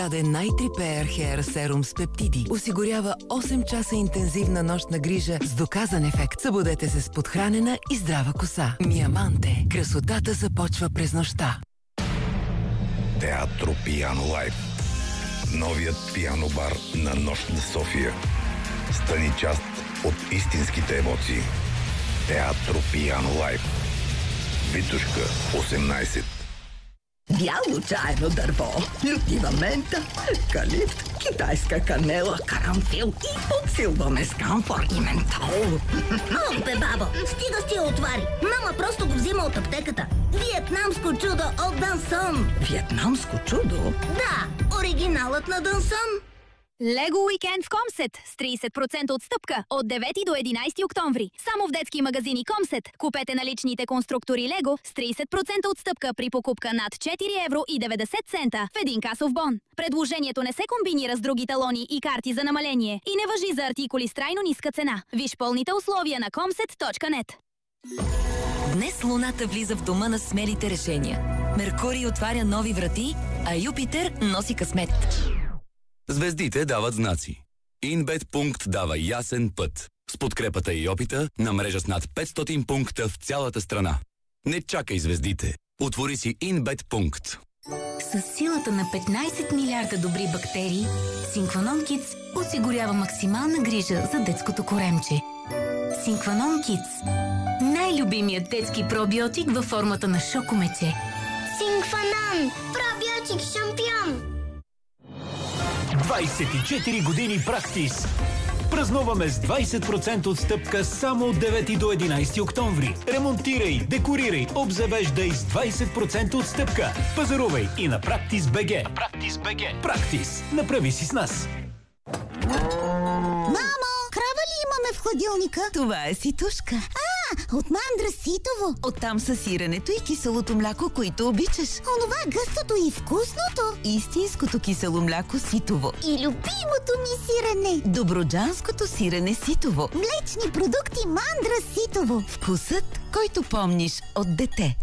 Даде Night Repair Hair Serum с пептиди. Осигурява 8 часа интензивна нощна грижа с доказан ефект. Събудете се с подхранена и здрава коса. Миаманте. Красотата започва през нощта. Театро Пиано Лайв. Новият пиано бар на Нощна София. Стани част от истинските емоции. Театро Пиано Лайв. Витушка, 18. Бяло чайно дърво, лютива мента, евкалипт, китайска канела, карамфил и подсилваме с камфор и ментол. Бе, бабо, стига с тия отвари. Мама просто го взима от аптеката. Виетнамско чудо от Дансон. Виетнамско чудо? Да, оригиналът на Дансон. Лего уикенд в Комсет с 30% отстъпка от 9 до 11 октомври. Само в детски магазини Комсет. Купете наличните конструктори Лего с 30% отстъпка при покупка над 4 евро и 90 цента в един касов бон. Предложението не се комбинира с други талони и карти за намаление и не важи за артикули с трайно ниска цена. Виж пълните условия на comset.net. Днес Луната влиза в дома на смелите решения. Меркурий отваря нови врати, а Юпитер носи късмет. Звездите дават знаци. InBet дава ясен път. С подкрепата и опита на мрежа с над 500 пункта в цялата страна. Не чакай звездите. Отвори си InBet. С силата на 15 милиарда добри бактерии, Синкванон Кидс осигурява максимална грижа за детското коремче. Синкванон Кидс. Най-любимият детски пробиотик във формата на шокомече. Синкванон! Пробиотик шампион! 24 години Практис. Празнуваме с 20% отстъпка само от 9 до 11 октомври. Ремонтирай, декорирай, обзавеждай с 20% отстъпка. Пазарувай и на Practice.bg. Практис. Направи си с нас. Мамо, крава ли имаме в хладилника? Това е ситушка. От мандра ситово. Оттам са сиренето и киселото мляко, които обичаш. Онова гъстото и вкусното. Истинското кисело мляко ситово. И любимото ми сирене. Добруджанското сирене ситово. Млечни продукти мандра ситово. Вкусът, който помниш от дете.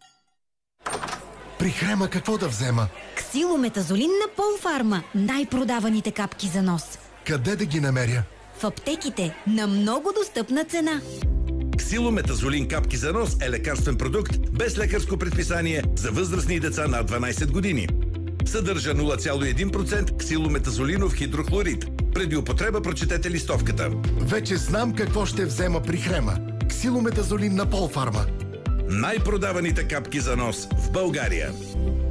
При крема какво да взема? Ксилометазолин на Полфарма. Най-продаваните капки за нос. Къде да ги намеря? В аптеките на много достъпна цена. Ксилометазолин капки за нос е лекарствен продукт без лекарско предписание за възрастни деца над 12 години. Съдържа 0,1% ксилометазолинов хидрохлорид. Преди употреба прочетете листовката. Вече знам какво ще взема при хрема. Ксилометазолин на Полфарма. Най-продаваните капки за нос в България.